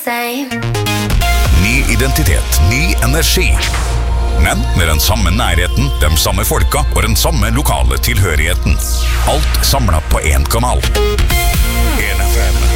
same. Ny identitet, ny energi. Men med den samme nærheten, de samme folka og den samme lokale tilhørigheten. Alt samlet på en kanal. 1FM.